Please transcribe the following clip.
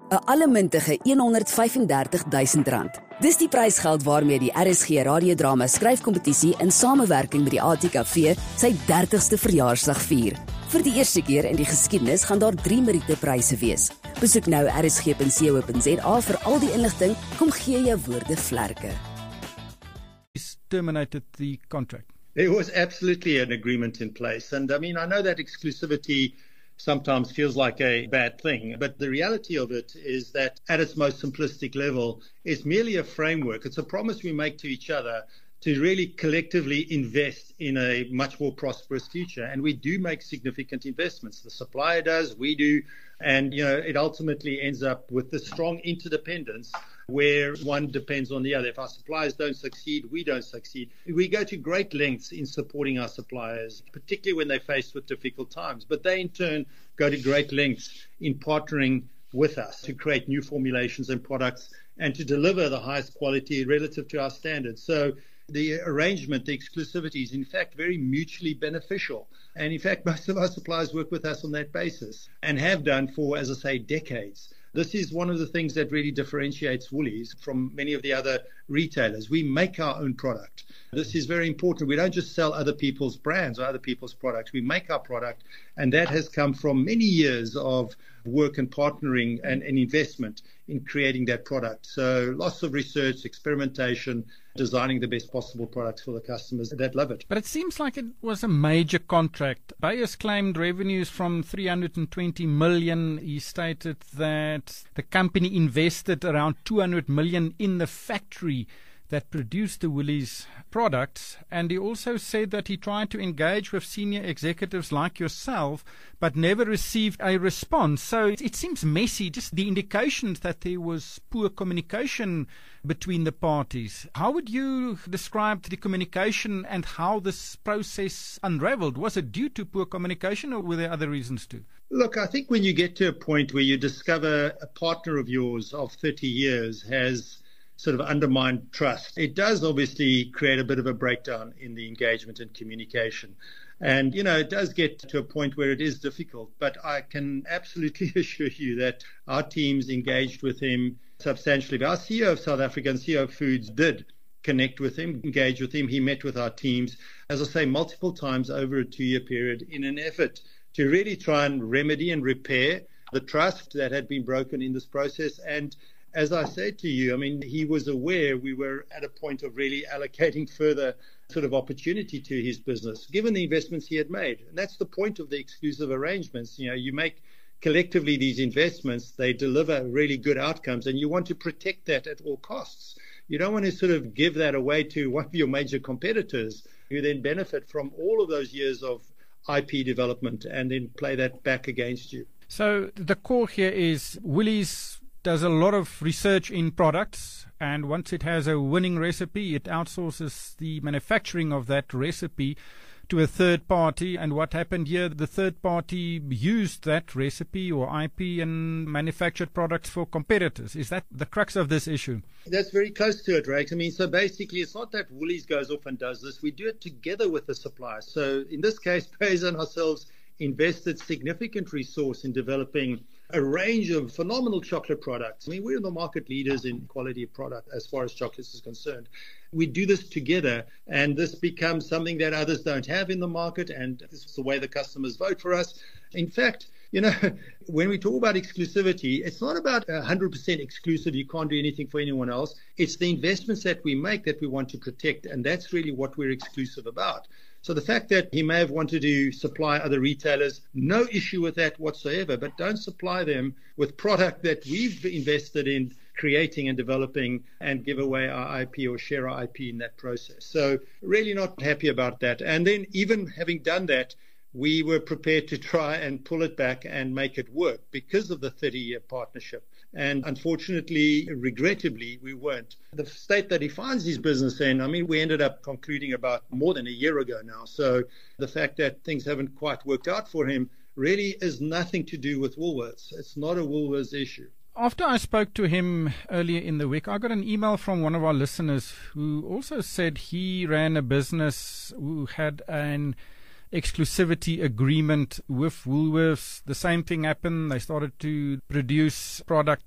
'n allemintige R135,000. Dis die prysgeld waarmee die RSG radiodrama skryfkompetisie in samewerking met die ATKV sy 30ste verjaarsdag vier. Vir die eerste keer in die geskiedenis gaan daar 3 Meriete-pryse wees. Besoek nou rsg.co.za vir al die inligting. Kom gee jou woorde vlerke. He's terminated the contract. There was absolutely an agreement in place. And I mean, I know that exclusivity sometimes feels like a bad thing, but the reality of it is that at its most simplistic level, it's merely a framework. It's a promise we make to each other to really collectively invest in a much more prosperous future. And we do make significant investments. The supplier does, we do. And, it ultimately ends up with this strong interdependence where one depends on the other. If our suppliers don't succeed, we don't succeed. We go to great lengths in supporting our suppliers, particularly when they're faced with difficult times. But they, in turn, go to great lengths in partnering with us to create new formulations and products and to deliver the highest quality relative to our standards. So the arrangement, the exclusivity is in fact very mutually beneficial. And in fact, most of our suppliers work with us on that basis and have done for, as I say, decades. This is one of the things that really differentiates Woolies from many of the other retailers. We make our own product. This is very important. We don't just sell other people's brands or other people's products. We make our product, and that has come from many years of work and partnering and investment in creating that product. So lots of research, experimentation, designing the best possible products for the customers that love it. But it seems like it was a major contract. Beyers claimed revenues from 320 million. He stated that the company invested around 200 million in the factory that produced the Woolies products, and he also said that he tried to engage with senior executives like yourself but never received a response. So it seems messy, just the indications that there was poor communication between the parties. How would you describe the communication and how this process unraveled? Was it due to poor communication or were there other reasons too? Look, I think when you get to a point where you discover a partner of yours of 30 years has sort of undermined trust, it does obviously create a bit of a breakdown in the engagement and communication. And, it does get to a point where it is difficult, but I can absolutely assure you that our teams engaged with him substantially. Our CEO of South Africa and CEO of Foods did connect with him, engage with him. He met with our teams, as I say, multiple times over a 2-year period in an effort to really try and remedy and repair the trust that had been broken in this process. And as I said to you, I mean, he was aware we were at a point of really allocating further sort of opportunity to his business, given the investments he had made. And that's the point of the exclusive arrangements. You make collectively these investments, they deliver really good outcomes, and you want to protect that at all costs. You don't want to sort of give that away to one of your major competitors who then benefit from all of those years of IP development and then play that back against you. So the core here is Woolies does a lot of research in products, and once it has a winning recipe, it outsources the manufacturing of that recipe to a third party. And what happened here, the third party used that recipe or IP and manufactured products for competitors. Is that the crux of this issue? That's very close to it, Rex. I mean, so basically it's not that Woolies goes off and does this. We do it together with the supplier. So in this case, Beyers and ourselves invested significant resource in developing a range of phenomenal chocolate products. I mean, we're the market leaders in quality of product as far as chocolates is concerned. We do this together, and this becomes something that others don't have in the market, and this is the way the customers vote for us. In fact, when we talk about exclusivity, it's not about 100% exclusive, you can't do anything for anyone else. It's the investments that we make that we want to protect, and that's really what we're exclusive about. So the fact that he may have wanted to supply other retailers, no issue with that whatsoever, but don't supply them with product that we've invested in creating and developing and give away our IP or share our IP in that process. So really not happy about that. And then even having done that, we were prepared to try and pull it back and make it work because of the 30-year partnership. And unfortunately, regrettably, we weren't. The state that he finds his business in, I mean, we ended up concluding about more than a year ago now. So the fact that things haven't quite worked out for him really is nothing to do with Woolworths. It's not a Woolworths issue. After I spoke to him earlier in the week, I got an email from one of our listeners who also said he ran a business who had an exclusivity agreement with Woolworths. The same thing happened. They started to produce product